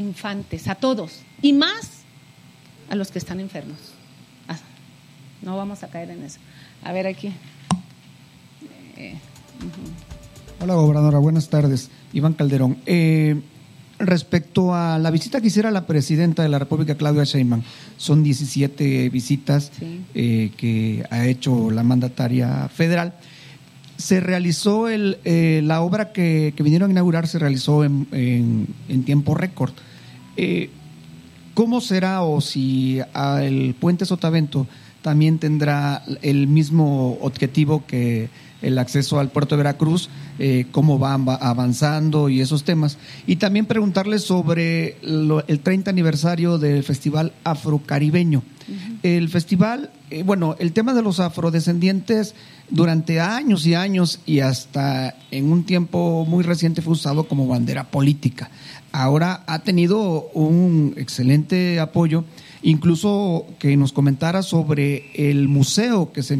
infantes, a todos, y más a los que están enfermos. No vamos a caer en eso. A ver aquí. Hola, gobernadora, buenas tardes. Iván Calderón. Respecto a la visita que hiciera la presidenta de la República, Claudia Sheinbaum, son 17 visitas que ha hecho la mandataria federal. Se realizó la obra que vinieron a inaugurar, se realizó en tiempo récord. ¿Cómo será, o si el puente Sotavento también tendrá el mismo objetivo que el acceso al puerto de Veracruz, cómo va avanzando y esos temas? Y también preguntarle sobre el 30 aniversario del Festival Afrocaribeño. El festival, el tema de los afrodescendientes durante años y años y hasta en un tiempo muy reciente fue usado como bandera política. Ahora ha tenido un excelente apoyo, incluso que nos comentara sobre el museo que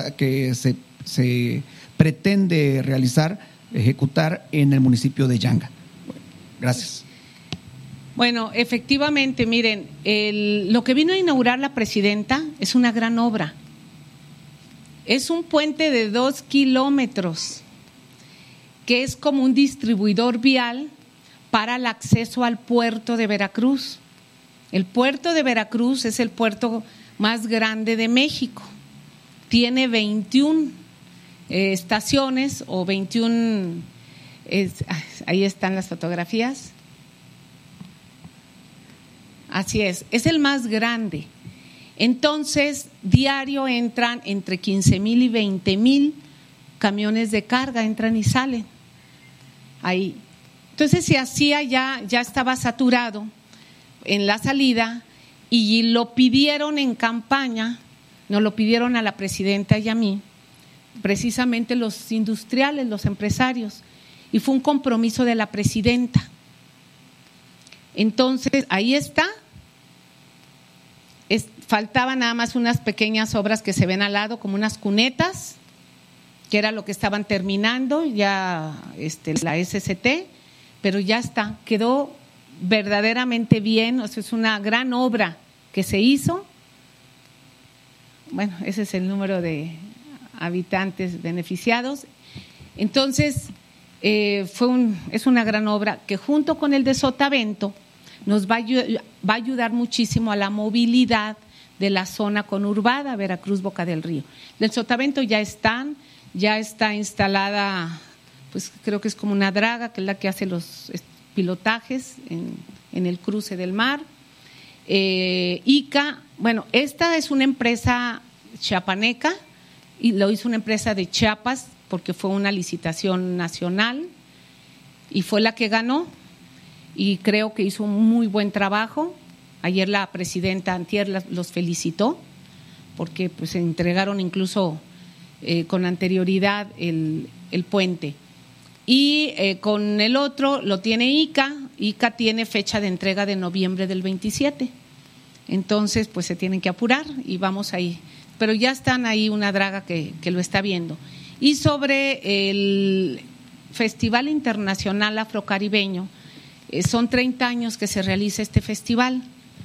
se pretende ejecutar en el municipio de Yanga. Gracias. Bueno, efectivamente, miren, lo que vino a inaugurar la presidenta es una gran obra. Es un puente de 2 kilómetros, que es como un distribuidor vial para el acceso al puerto de Veracruz. El puerto de Veracruz es el puerto más grande de México. Tiene 21 estaciones o 21, ahí están las fotografías. Así es el más grande. Entonces, diario entran entre 15,000 y 20,000 camiones de carga, entran y salen ahí. Entonces se hacía ya estaba saturado en la salida y lo pidieron en campaña, nos lo pidieron a la presidenta y a mí, precisamente los industriales, los empresarios, y fue un compromiso de la presidenta. Entonces, ahí está. Faltaban nada más unas pequeñas obras que se ven al lado, como unas cunetas, que era lo que estaban terminando, ya la SCT, pero ya está, quedó verdaderamente bien, o sea, es una gran obra que se hizo. Bueno, ese es el número de habitantes beneficiados. Entonces, es una gran obra que junto con el de Sotavento nos va a ayudar muchísimo a la movilidad de la zona conurbada Veracruz Boca del Río. Del Sotavento ya está instalada, pues creo que es como una draga, que es la que hace los pilotajes en el cruce del mar. ICA, bueno, esta es una empresa chiapaneca y lo hizo una empresa de Chiapas porque fue una licitación nacional y fue la que ganó. Y creo que hizo un muy buen trabajo. Ayer la presidenta antier los felicitó porque pues se entregaron incluso con anterioridad el puente. Y con el otro lo tiene ICA tiene fecha de entrega de noviembre del 27. Entonces pues se tienen que apurar y vamos ahí. Pero ya están ahí una draga que lo está viendo. Y sobre el Festival Internacional Afrocaribeño, son 30 años que se realiza este festival.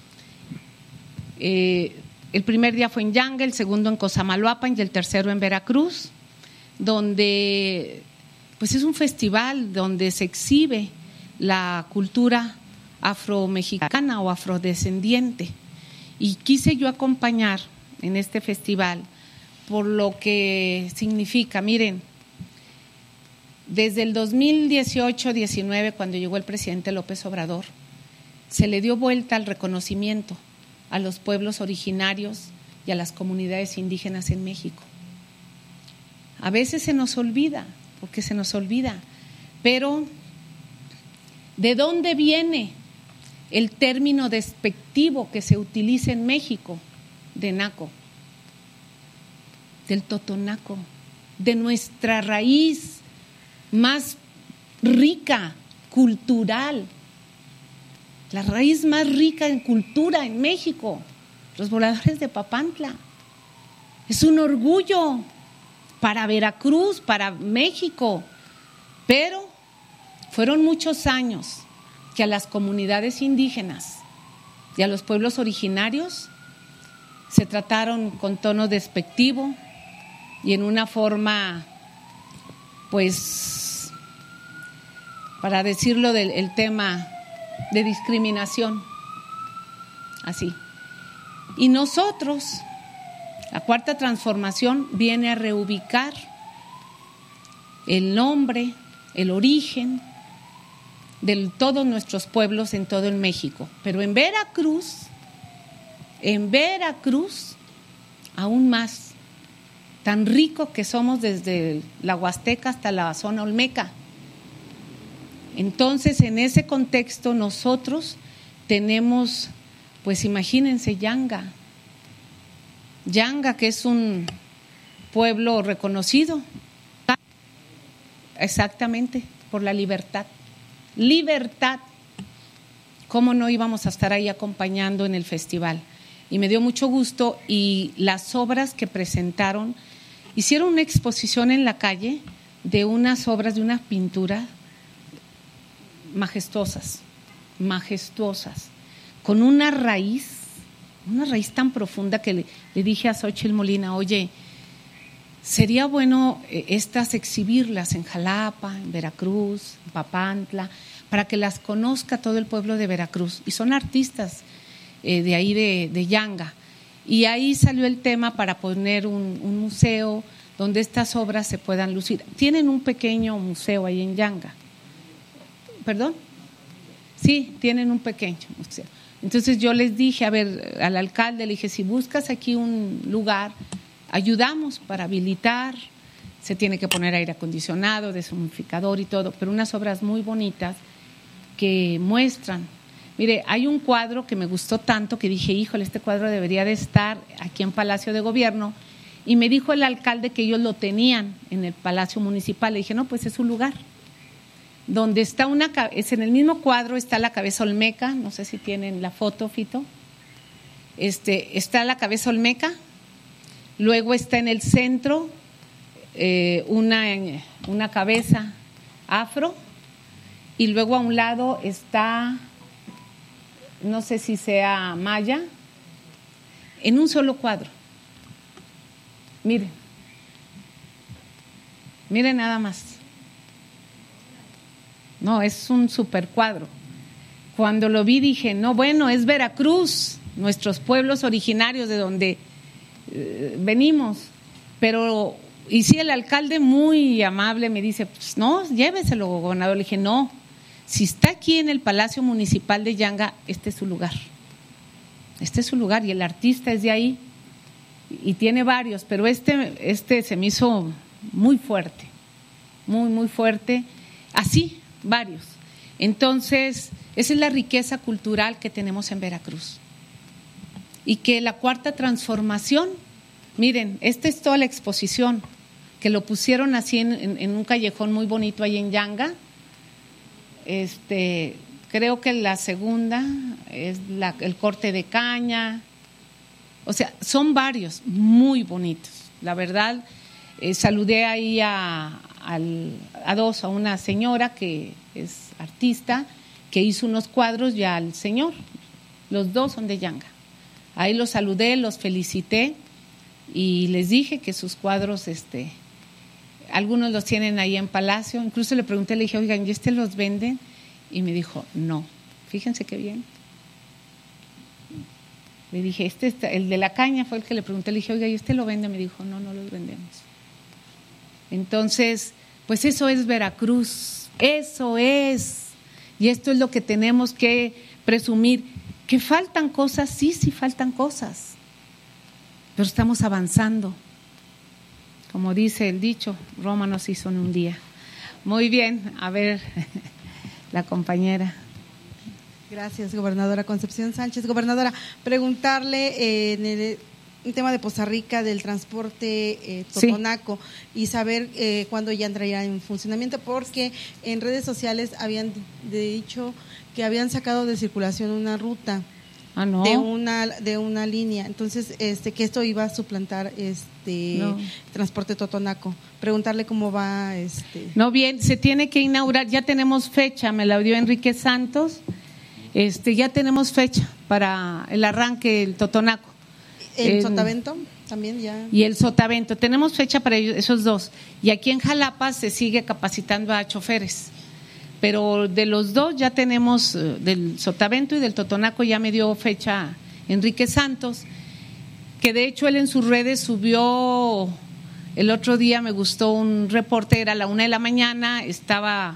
El primer día fue en Yanga, el segundo en Cosamaloapan y el tercero en Veracruz, donde pues es un festival donde se exhibe la cultura afromexicana o afrodescendiente. Y quise yo acompañar en este festival por lo que significa, miren, desde el 2018-19, cuando llegó el presidente López Obrador, se le dio vuelta al reconocimiento a los pueblos originarios y a las comunidades indígenas en México. A veces se nos olvida, pero ¿de dónde viene el término despectivo que se utiliza en México de naco? Del totonaco, de nuestra raíz más rica, cultural, la raíz más rica en cultura en México, los voladores de Papantla. Es un orgullo para Veracruz, para México, pero fueron muchos años que a las comunidades indígenas y a los pueblos originarios se trataron con tono despectivo y en una forma, pues, para decirlo del tema de discriminación, así. Y nosotros, la Cuarta Transformación viene a reubicar el nombre, el origen de todos nuestros pueblos en todo el México. Pero en Veracruz, aún más, tan rico que somos desde la Huasteca hasta la zona olmeca. Entonces, en ese contexto nosotros tenemos, pues imagínense, Yanga, que es un pueblo reconocido, exactamente, por la libertad. ¿Cómo no íbamos a estar ahí acompañando en el festival? Y me dio mucho gusto, y las obras que presentaron, hicieron una exposición en la calle de unas obras, de unas pinturas majestuosas, con una raíz tan profunda que le dije a Xóchitl Molina, oye, sería bueno estas exhibirlas en Jalapa, en Veracruz, en Papantla, para que las conozca todo el pueblo de Veracruz. Y son artistas de ahí de Yanga. Y ahí salió el tema para poner un museo donde estas obras se puedan lucir. Tienen un pequeño museo ahí en Yanga. ¿Perdón? Sí, tienen un pequeño museo. Entonces yo les dije, a ver, al alcalde, le dije, si buscas aquí un lugar, ayudamos para habilitar, se tiene que poner aire acondicionado, deshumidificador y todo, pero unas obras muy bonitas que muestran. Mire, hay un cuadro que me gustó tanto que dije, híjole, este cuadro debería de estar aquí en Palacio de Gobierno, y me dijo el alcalde que ellos lo tenían en el Palacio Municipal. Le dije, no, pues es un lugar donde está es en el mismo cuadro está la cabeza olmeca, no sé si tienen la foto, Fito, está la cabeza olmeca, luego está en el centro una cabeza afro, y luego a un lado está, no sé si sea maya, en un solo cuadro. Miren nada más. No, es un super cuadro. Cuando lo vi dije, no, bueno, es Veracruz, nuestros pueblos originarios de donde venimos. Pero, y sí, el alcalde muy amable me dice, pues no, lléveselo, gobernador. Le dije, no, si está aquí en el Palacio Municipal de Yanga, este es su lugar. Este es su lugar, y el artista es de ahí, y tiene varios, pero este se me hizo muy fuerte, muy fuerte, así, varios. Entonces, esa es la riqueza cultural que tenemos en Veracruz. Y que la Cuarta Transformación, miren, esta es toda la exposición, que lo pusieron así en un callejón muy bonito ahí en Yanga. Creo que la segunda es el corte de caña. O sea, son varios muy bonitos. La verdad, saludé ahí a una señora que es artista, que hizo unos cuadros, y al señor. Los dos son de Yanga. Ahí los saludé, los felicité y les dije que sus cuadros, algunos los tienen ahí en Palacio. Incluso le pregunté, le dije, oigan, ¿y los venden? Y me dijo, no. Fíjense qué bien. Le dije, el de la caña fue el que le pregunté, le dije, oiga, ¿y lo vende? Me dijo, no los vendemos. Entonces, pues eso es Veracruz, eso es. Y esto es lo que tenemos que presumir. ¿Que faltan cosas? Sí faltan cosas. Pero estamos avanzando. Como dice el dicho, Roma no se hizo en un día. Muy bien, a ver, la compañera. Gracias, gobernadora Concepción Sánchez. Gobernadora, preguntarle en el tema de Poza Rica del transporte Totonaco, sí, y saber cuándo ya entraría en funcionamiento, porque en redes sociales habían dicho que habían sacado de circulación una ruta no. de una línea. Entonces, que esto iba a suplantar transporte Totonaco. Preguntarle cómo va. No, bien, se tiene que inaugurar, ya tenemos fecha, me la dio Enrique Santos. Ya tenemos fecha para el arranque del Totonaco. ¿El Sotavento también ya? Y el Sotavento, tenemos fecha para esos dos. Y aquí en Jalapa se sigue capacitando a choferes. Pero de los dos ya tenemos, del Sotavento y del Totonaco ya me dio fecha Enrique Santos, que de hecho él en sus redes subió, el otro día me gustó un reporte, era a la 1:00 a.m, estaba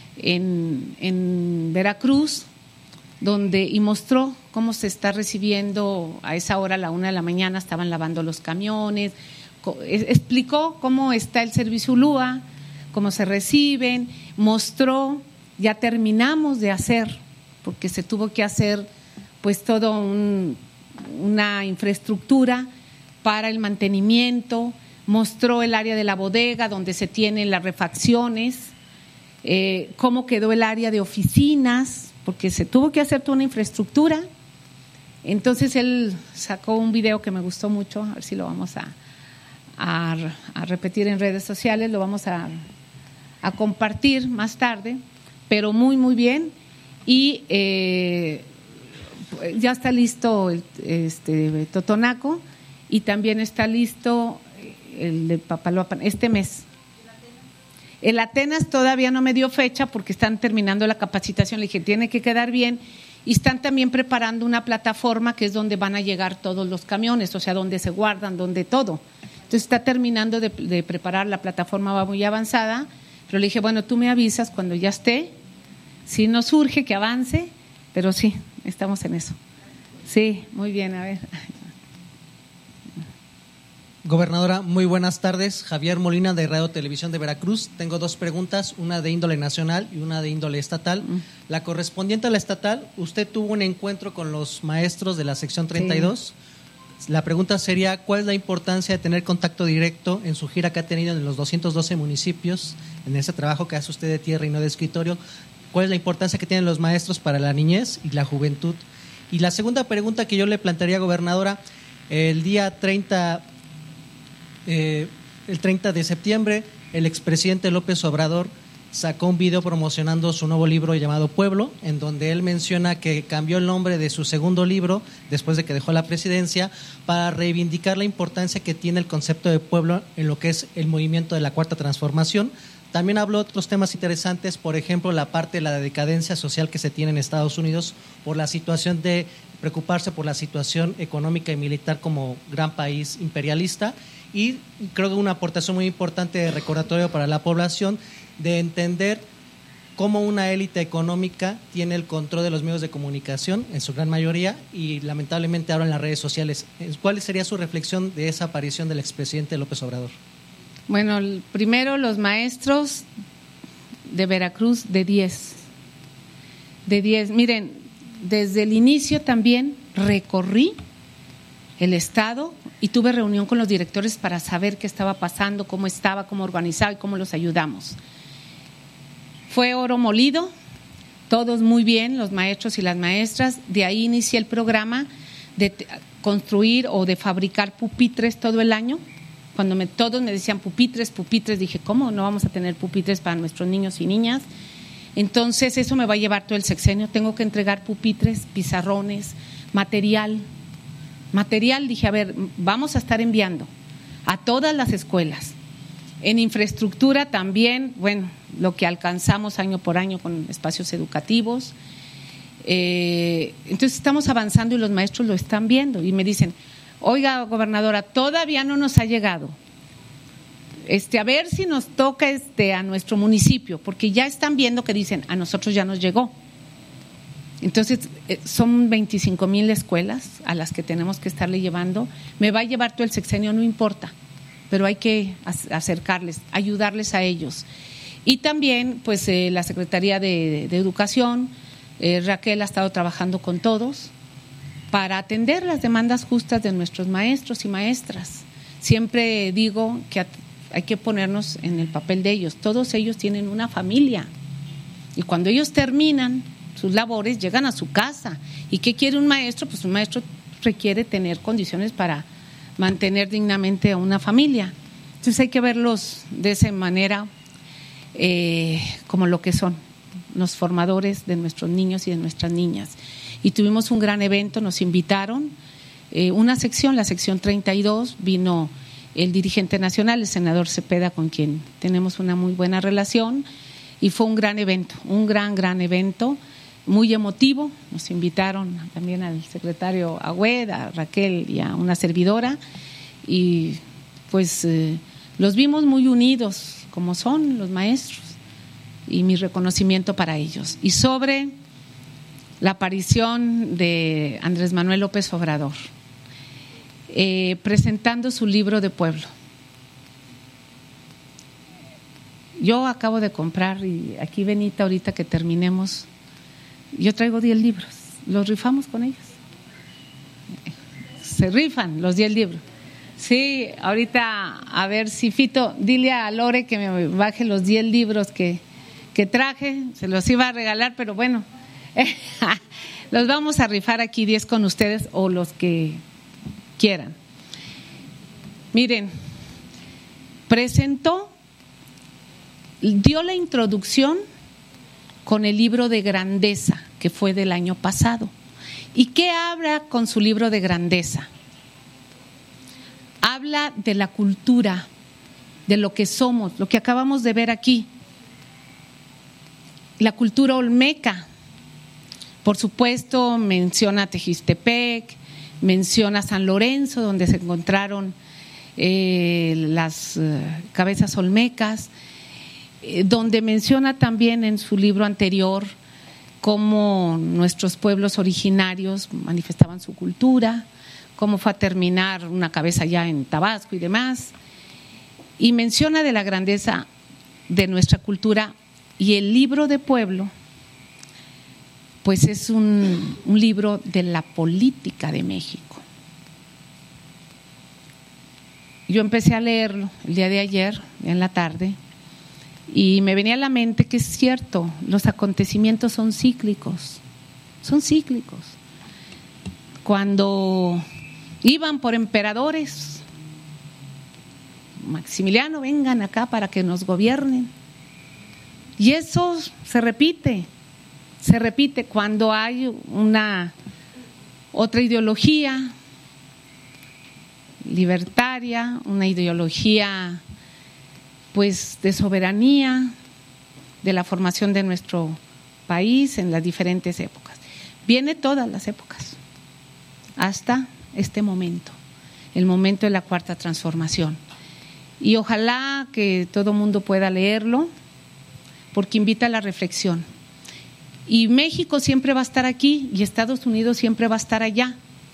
en Veracruz, y mostró cómo se está recibiendo a esa hora, a la 1:00 a.m, estaban lavando los camiones, explicó cómo está el servicio ULUA, cómo se reciben, mostró, ya terminamos de hacer, porque se tuvo que hacer pues todo una infraestructura para el mantenimiento, mostró el área de la bodega donde se tienen las refacciones, cómo quedó el área de oficinas, porque se tuvo que hacer toda una infraestructura. Entonces él sacó un video que me gustó mucho, a ver si lo vamos a repetir en redes sociales, lo vamos a compartir más tarde, pero muy muy bien. Y ya está listo el Totonaco, y también está listo el de Papaloapan este mes. El Atenas todavía no me dio fecha porque están terminando la capacitación, le dije tiene que quedar bien, y están también preparando una plataforma que es donde van a llegar todos los camiones, o sea, donde se guardan, donde todo. Entonces está terminando de preparar, la plataforma va muy avanzada, pero le dije, bueno, tú me avisas cuando ya esté, si nos surge que avance, pero sí, estamos en eso. Sí, muy bien, a ver. Gobernadora, muy buenas tardes. Javier Molina, de Radio Televisión de Veracruz. Tengo dos preguntas, una de índole nacional y una de índole estatal. La correspondiente a la estatal, usted tuvo un encuentro con los maestros de la sección 32. Sí. La pregunta sería, ¿cuál es la importancia de tener contacto directo en su gira que ha tenido en los 212 municipios, en ese trabajo que hace usted de tierra y no de escritorio? ¿Cuál es la importancia que tienen los maestros para la niñez y la juventud? Y la segunda pregunta que yo le plantearía, gobernadora, el día 30 de septiembre, el expresidente López Obrador sacó un video promocionando su nuevo libro llamado Pueblo, en donde él menciona que cambió el nombre de su segundo libro después de que dejó la presidencia para reivindicar la importancia que tiene el concepto de pueblo en lo que es el movimiento de la Cuarta Transformación. También habló de otros temas interesantes, por ejemplo, la parte de la decadencia social que se tiene en Estados Unidos por la situación de preocuparse por la situación económica y militar como gran país imperialista. Y creo que una aportación muy importante de recordatorio para la población de entender cómo una élite económica tiene el control de los medios de comunicación en su gran mayoría y lamentablemente ahora en las redes sociales. ¿Cuál sería su reflexión de esa aparición del expresidente López Obrador? Bueno, primero los maestros de Veracruz de 10. Miren, desde el inicio también recorrí el estado y tuve reunión con los directores para saber qué estaba pasando, cómo estaba, cómo organizaba y cómo los ayudamos. Fue oro molido, todos muy bien, los maestros y las maestras. De ahí inicié el programa de construir o de fabricar pupitres todo el año. Cuando todos me decían pupitres, dije, ¿cómo no vamos a tener pupitres para nuestros niños y niñas? Entonces eso me va a llevar todo el sexenio, tengo que entregar pupitres, pizarrones, material, dije, a ver, vamos a estar enviando a todas las escuelas. En infraestructura también, bueno, lo que alcanzamos año por año con espacios educativos. Entonces estamos avanzando y los maestros lo están viendo y me dicen, oiga, gobernadora, todavía no nos ha llegado. A ver si nos toca a nuestro municipio, porque ya están viendo que dicen, a nosotros ya nos llegó. Entonces, son 25,000 escuelas a las que tenemos que estarle llevando. Me va a llevar todo el sexenio, no importa, pero hay que acercarles, ayudarles a ellos. Y también, pues, la Secretaría de Educación, Raquel ha estado trabajando con todos para atender las demandas justas de nuestros maestros y maestras. Siempre digo que hay que ponernos en el papel de ellos. Todos ellos tienen una familia y cuando ellos terminan sus labores, llegan a su casa. ¿Y qué quiere un maestro? Pues un maestro requiere tener condiciones para mantener dignamente a una familia. Entonces hay que verlos de esa manera, como lo que son, los formadores de nuestros niños y de nuestras niñas. Y tuvimos un gran evento, nos invitaron, una sección, la sección 32, vino el dirigente nacional, el senador Cepeda, con quien tenemos una muy buena relación, y fue un gran evento, un gran evento, muy emotivo. Nos invitaron también al secretario Agüed, a Raquel y a una servidora, y pues los vimos muy unidos, como son los maestros, y mi reconocimiento para ellos. Y sobre la aparición de Andrés Manuel López Obrador, presentando su libro de pueblo. Yo acabo de comprar, y aquí Benita, ahorita que terminemos, yo traigo 10 libros, los rifamos con ellos. Se rifan los 10 libros. Sí, ahorita a ver si Fito, dile a Lore que me baje los 10 libros que traje, se los iba a regalar, pero bueno, los vamos a rifar aquí 10 con ustedes o los que quieran. Miren, dio la introducción con el libro de grandeza que fue del año pasado. ¿Y qué habla con su libro de grandeza? Habla de la cultura, de lo que somos, lo que acabamos de ver aquí. La cultura olmeca, por supuesto, menciona Tejistepec, menciona San Lorenzo, donde se encontraron las cabezas olmecas, donde menciona también en su libro anterior cómo nuestros pueblos originarios manifestaban su cultura, cómo fue a terminar una cabeza ya en Tabasco y demás, y menciona de la grandeza de nuestra cultura. Y el libro de pueblo, pues es un libro de la política de México. Yo empecé a leerlo el día de ayer, en la tarde, y me venía a la mente que es cierto, los acontecimientos son cíclicos, Cuando iban por emperadores, Maximiliano, vengan acá para que nos gobiernen. Y eso se repite cuando hay una otra ideología libertaria, una ideología pues de soberanía, de la formación de nuestro país en las diferentes épocas. Viene todas las épocas, hasta este momento, el momento de la cuarta transformación. Y ojalá que todo mundo pueda leerlo, porque invita a la reflexión. Y México siempre va a estar aquí y Estados Unidos siempre va a estar allá.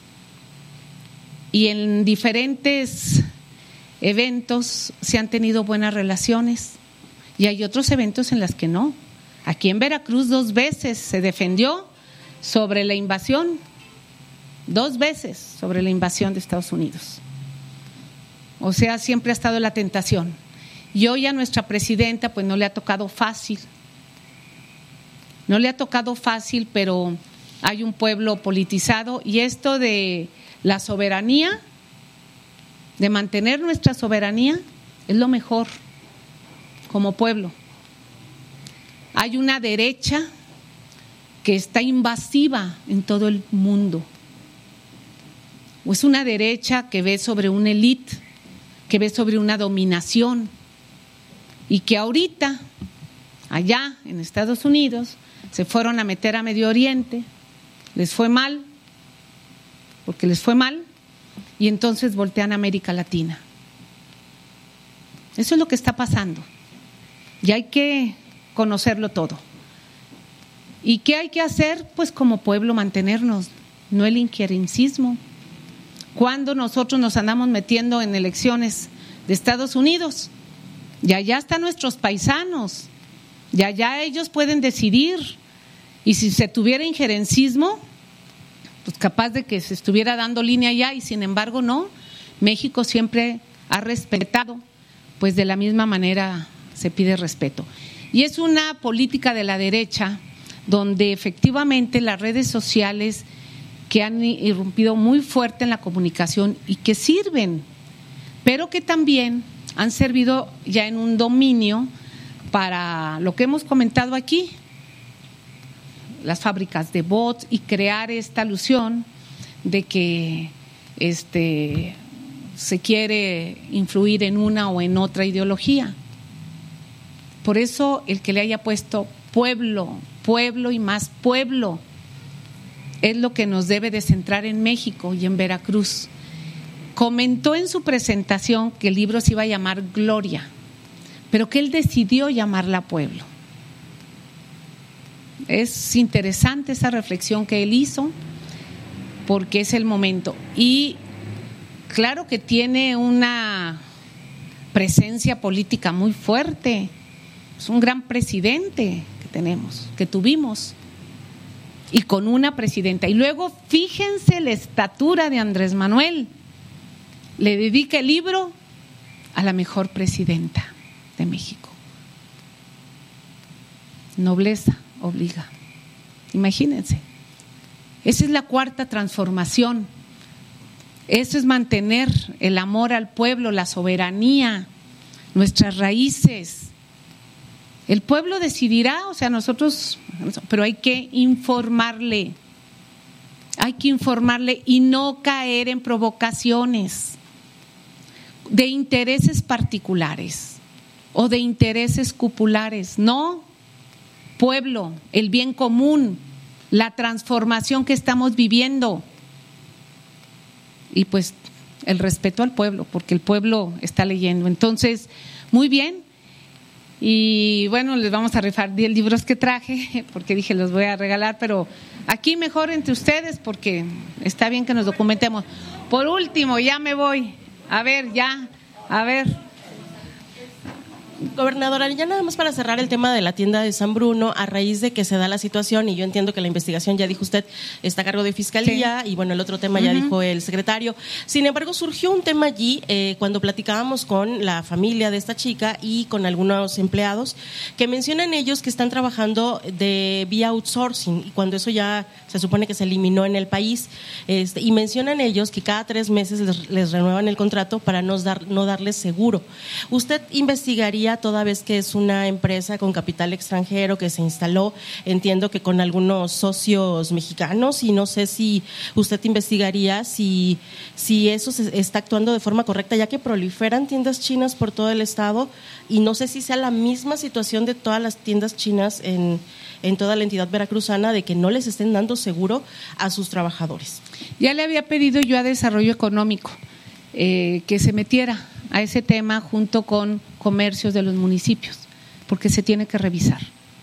Y en diferentes eventos se han tenido buenas relaciones y hay otros eventos en los que no. Aquí en Veracruz 2 veces se defendió sobre la invasión, 2 veces sobre la invasión de Estados Unidos. O sea, siempre ha estado la tentación. Y hoy a nuestra presidenta pues no le ha tocado fácil, pero hay un pueblo politizado y esto de la soberanía, de mantener nuestra soberanía, es lo mejor como pueblo. Hay una derecha que está invasiva en todo el mundo. O es una derecha que ve sobre una élite, que ve sobre una dominación y que ahorita, allá en Estados Unidos, se fueron a meter a Medio Oriente, les fue mal, porque les fue mal, y entonces voltean a América Latina. Eso es lo que está pasando y hay que conocerlo todo. ¿Y qué hay que hacer? Pues como pueblo mantenernos, no el injerencismo. Cuando nosotros nos andamos metiendo en elecciones de Estados Unidos, y allá están nuestros paisanos, y allá ellos pueden decidir, y si se tuviera injerencismo, pues capaz de que se estuviera dando línea allá, y sin embargo no. México siempre ha respetado, pues de la misma manera se pide respeto. Y es una política de la derecha donde efectivamente las redes sociales que han irrumpido muy fuerte en la comunicación y que sirven, pero que también han servido ya en un dominio para lo que hemos comentado aquí, las fábricas de bots, y crear esta alusión de que se quiere influir en una o en otra ideología. Por eso el que le haya puesto pueblo, pueblo y más pueblo, es lo que nos debe de centrar en México y en Veracruz. Comentó en su presentación que el libro se iba a llamar Gloria, pero que él decidió llamarla Pueblo. Es interesante esa reflexión que él hizo, porque es el momento. Y claro que tiene una presencia política muy fuerte, es un gran presidente que tuvimos, y con una presidenta. Y luego fíjense la estatura de Andrés Manuel, le dedica el libro a la mejor presidenta de México. Nobleza obliga. Imagínense, esa es la cuarta transformación. Eso es mantener el amor al pueblo, la soberanía, nuestras raíces. El pueblo decidirá, o sea, nosotros, pero hay que informarle y no caer en provocaciones de intereses particulares o de intereses cupulares. No, pueblo, el bien común, la transformación que estamos viviendo, y pues el respeto al pueblo, porque el pueblo está leyendo. Entonces, muy bien. Y bueno, les vamos a rifar 10 libros que traje, porque dije los voy a regalar, pero aquí mejor entre ustedes, porque está bien que nos documentemos. Por último, ya me voy. A ver. Gobernadora, ya nada más para cerrar el tema de la tienda de San Bruno, a raíz de que se da la situación, y yo entiendo que la investigación, ya dijo usted, está a cargo de Fiscalía, sí. Y bueno, el otro tema ya dijo el secretario. Sin embargo, surgió un tema allí cuando platicábamos con la familia de esta chica y con algunos empleados, que mencionan ellos que están trabajando de vía outsourcing, y cuando eso ya se supone que se eliminó en el país, y mencionan ellos que cada 3 meses les renuevan el contrato para no darles seguro. ¿Usted investigaría, toda vez que es una empresa con capital extranjero que se instaló, entiendo que con algunos socios mexicanos, y no sé si usted investigaría si eso se está actuando de forma correcta, ya que proliferan tiendas chinas por todo el estado, y no sé si sea la misma situación de todas las tiendas chinas en toda la entidad veracruzana, de que no les estén dando seguro a sus trabajadores? Ya le había pedido yo a Desarrollo Económico que se metiera a ese tema junto con comercios de los municipios, porque se tiene que revisar.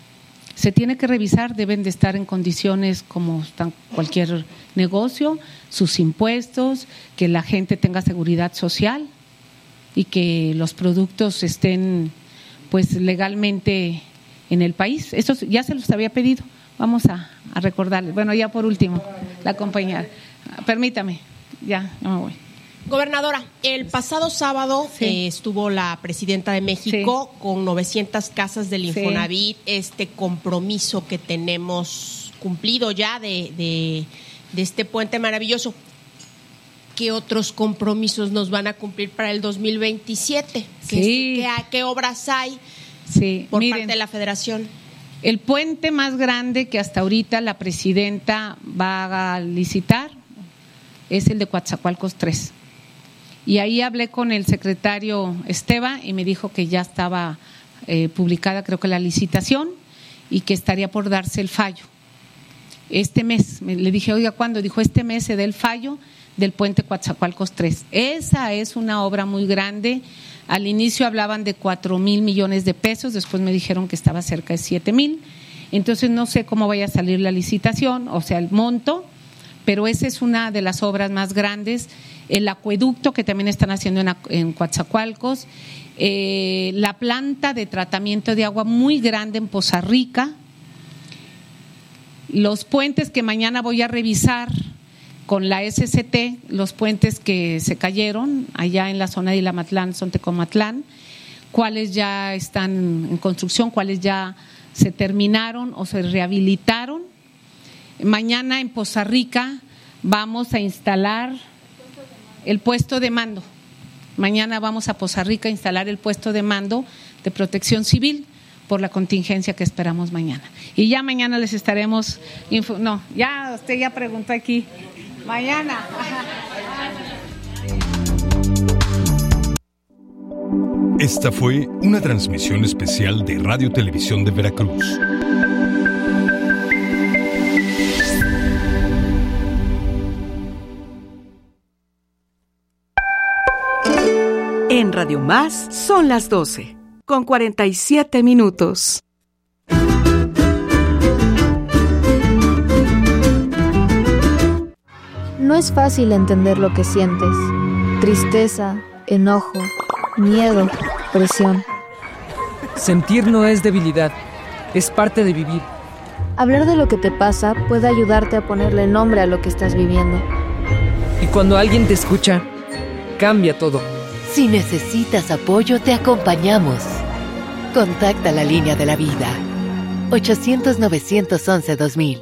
Deben de estar en condiciones como está cualquier negocio, sus impuestos, que la gente tenga seguridad social y que los productos estén pues legalmente en el país. Eso ya se los había pedido. Vamos a recordarles. Bueno, ya por último, la compañera. Permítame, ya me voy. Gobernadora, el pasado sábado estuvo la presidenta de México con 900 casas del Infonavit, este compromiso que tenemos cumplido ya de este puente maravilloso. ¿Qué otros compromisos nos van a cumplir para el 2027? ¿Qué obras hay por parte de la Federación? El puente más grande que hasta ahorita la presidenta va a licitar es el de Coatzacoalcos 3. Y ahí hablé con el secretario Esteban y me dijo que ya estaba publicada, creo que la licitación, y que estaría por darse el fallo. Este mes, le dije, oiga, ¿cuándo? Dijo, este mes se da el fallo del puente Coatzacoalcos 3. Esa es una obra muy grande. Al inicio hablaban de 4,000 millones de pesos, después me dijeron que estaba cerca de 7,000. Entonces no sé cómo vaya a salir la licitación, o sea, el monto, pero esa es una de las obras más grandes. El acueducto que también están haciendo en Coatzacoalcos, la planta de tratamiento de agua muy grande en Poza Rica, los puentes que mañana voy a revisar con la SCT, los puentes que se cayeron allá en la zona de Ilamatlán, Sontecomatlán, cuáles ya están en construcción, cuáles ya se terminaron o se rehabilitaron. Mañana en Poza Rica vamos a instalar el puesto de mando. Mañana vamos a Poza Rica a instalar el puesto de mando de Protección Civil por la contingencia que esperamos mañana. Y ya mañana les estaremos usted ya preguntó aquí. Mañana. Esta fue una transmisión especial de Radio Televisión de Veracruz. En Radio Más son las 12, con 47 minutos. No es fácil entender lo que sientes. Tristeza, enojo, miedo, presión. Sentir no es debilidad, es parte de vivir. Hablar de lo que te pasa puede ayudarte a ponerle nombre a lo que estás viviendo. Y cuando alguien te escucha, cambia todo. Si necesitas apoyo, te acompañamos. Contacta la línea de la vida. 800-911-2000.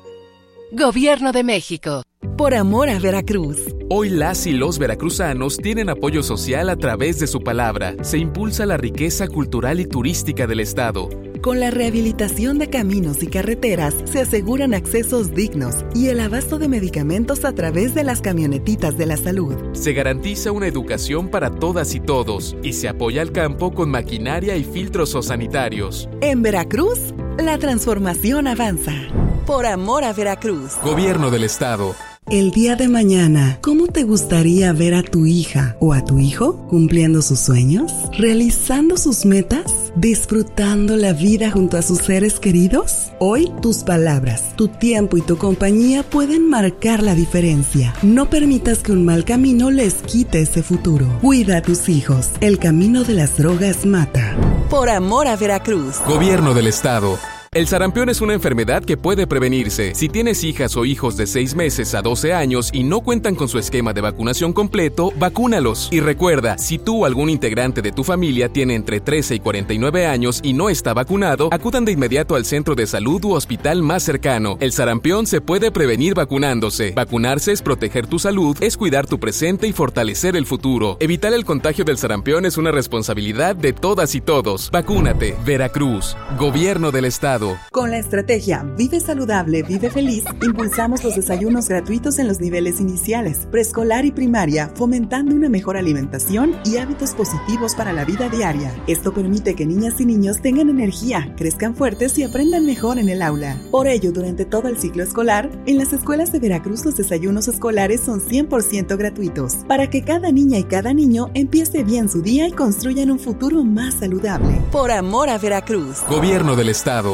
Gobierno de México. Por amor a Veracruz. Hoy las y los veracruzanos tienen apoyo social a través de su palabra. Se impulsa la riqueza cultural y turística del estado. Con la rehabilitación de caminos y carreteras se aseguran accesos dignos y el abasto de medicamentos a través de las camionetitas de la salud. Se garantiza una educación para todas y todos y se apoya al campo con maquinaria y filtros sanitarios. En Veracruz, la transformación avanza. Por amor a Veracruz. Gobierno del estado. El día de mañana, ¿cómo te gustaría ver a tu hija o a tu hijo cumpliendo sus sueños, realizando sus metas, disfrutando la vida junto a sus seres queridos? Hoy, tus palabras, tu tiempo y tu compañía pueden marcar la diferencia. No permitas que un mal camino les quite ese futuro. Cuida a tus hijos. El camino de las drogas mata. Por amor a Veracruz. Gobierno del estado. El sarampión es una enfermedad que puede prevenirse. Si tienes hijas o hijos de 6 meses a 12 años y no cuentan con su esquema de vacunación completo, vacúnalos. Y recuerda, si tú o algún integrante de tu familia tiene entre 13 y 49 años y no está vacunado, acudan de inmediato al centro de salud u hospital más cercano. El sarampión se puede prevenir vacunándose. Vacunarse es proteger tu salud, es cuidar tu presente y fortalecer el futuro. Evitar el contagio del sarampión es una responsabilidad de todas y todos. Vacúnate. Veracruz. Gobierno del estado. Con la estrategia Vive Saludable, Vive Feliz, impulsamos los desayunos gratuitos en los niveles iniciales, preescolar y primaria, fomentando una mejor alimentación y hábitos positivos para la vida diaria. Esto permite que niñas y niños tengan energía, crezcan fuertes y aprendan mejor en el aula. Por ello, durante todo el ciclo escolar, en las escuelas de Veracruz los desayunos escolares son 100% gratuitos, para que cada niña y cada niño empiece bien su día y construyan un futuro más saludable. Por amor a Veracruz. Gobierno del estado.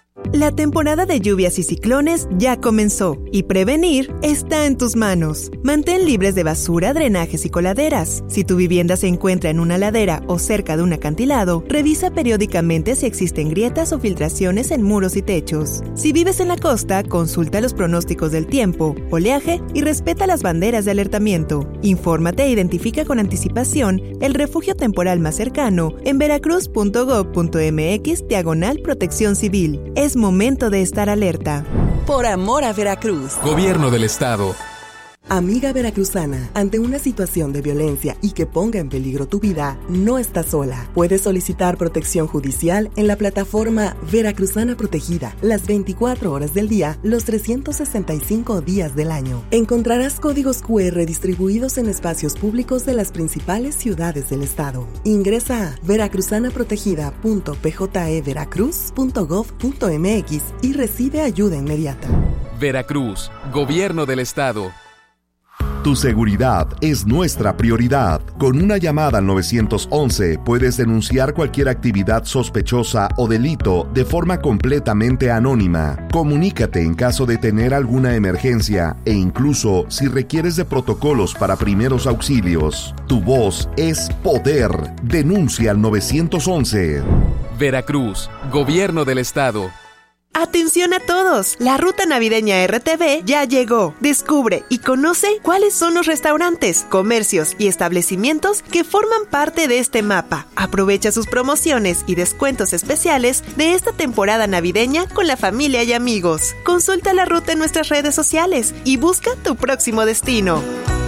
La temporada de lluvias y ciclones ya comenzó y prevenir está en tus manos. Mantén libres de basura, drenajes y coladeras. Si tu vivienda se encuentra en una ladera o cerca de un acantilado, revisa periódicamente si existen grietas o filtraciones en muros y techos. Si vives en la costa, consulta los pronósticos del tiempo, oleaje y respeta las banderas de alertamiento. Infórmate e identifica con anticipación el refugio temporal más cercano en veracruz.gov.mx/protección civil. Es momento de estar alerta. Por amor a Veracruz. Gobierno del estado. Amiga veracruzana, ante una situación de violencia y que ponga en peligro tu vida, no estás sola. Puedes solicitar protección judicial en la plataforma Veracruzana Protegida, las 24 horas del día, los 365 días del año. Encontrarás códigos QR distribuidos en espacios públicos de las principales ciudades del estado. Ingresa a veracruzanaprotegida.pjeveracruz.gov.mx y recibe ayuda inmediata. Veracruz, Gobierno del estado. Tu seguridad es nuestra prioridad. Con una llamada al 911 puedes denunciar cualquier actividad sospechosa o delito de forma completamente anónima. Comunícate en caso de tener alguna emergencia e incluso si requieres de protocolos para primeros auxilios. Tu voz es poder. Denuncia al 911. Veracruz, Gobierno del estado. Atención a todos, la ruta navideña RTV ya llegó. Descubre y conoce cuáles son los restaurantes, comercios y establecimientos que forman parte de este mapa. Aprovecha sus promociones y descuentos especiales de esta temporada navideña con la familia y amigos. Consulta la ruta en nuestras redes sociales y busca tu próximo destino.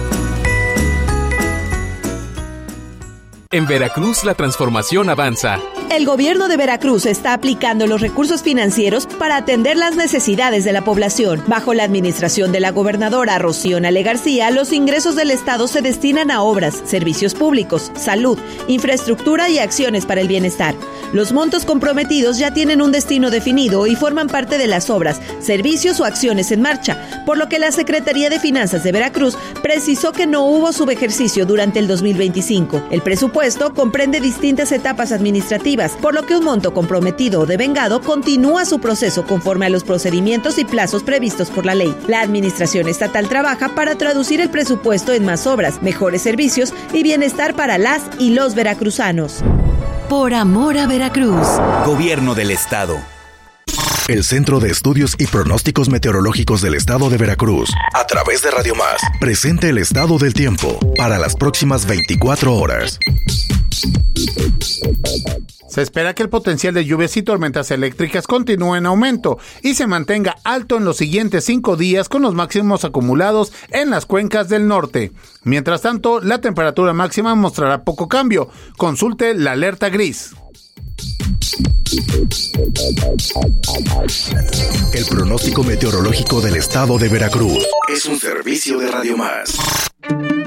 En Veracruz la transformación avanza. El gobierno de Veracruz está aplicando los recursos financieros para atender las necesidades de la población. Bajo la administración de la gobernadora Rocío Nale García, los ingresos del Estado se destinan a obras, servicios públicos, salud, infraestructura y acciones para el bienestar. Los montos comprometidos ya tienen un destino definido y forman parte de las obras, servicios o acciones en marcha, por lo que la Secretaría de Finanzas de Veracruz precisó que no hubo subejercicio durante el 2025. El presupuesto comprende distintas etapas administrativas, por lo que un monto comprometido o devengado continúa su proceso conforme a los procedimientos y plazos previstos por la ley. La administración estatal trabaja para traducir el presupuesto en más obras, mejores servicios y bienestar para las y los veracruzanos. Por amor a Veracruz. Gobierno del Estado. El Centro de Estudios y Pronósticos Meteorológicos del Estado de Veracruz, a través de Radio Más, presenta el estado del tiempo para las próximas 24 horas. Se espera que el potencial de lluvias y tormentas eléctricas continúe en aumento y se mantenga alto en los siguientes 5 días con los máximos acumulados en las cuencas del norte. Mientras tanto, la temperatura máxima mostrará poco cambio. Consulte la alerta gris. El pronóstico meteorológico del Estado de Veracruz es un servicio de Radio Más.